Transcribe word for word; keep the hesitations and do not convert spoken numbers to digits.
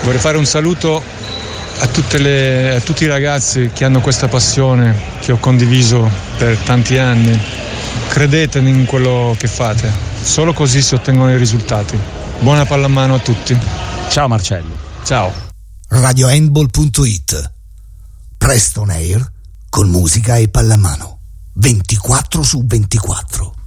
Vorrei fare un saluto a, tutte le, a tutti i ragazzi che hanno questa passione che ho condiviso per tanti anni. Credete in quello che fate, solo così si ottengono i risultati. Buona pallamano a tutti. Ciao Marcello. Ciao. radio handball punto it. Presto on air con musica e pallamano ventiquattro su ventiquattro.